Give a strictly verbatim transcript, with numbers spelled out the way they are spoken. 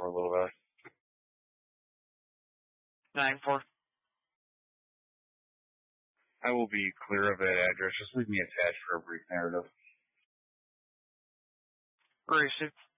for a little bit. Nine four. I will be clear of that address. Just leave me attached for a brief narrative. Receive.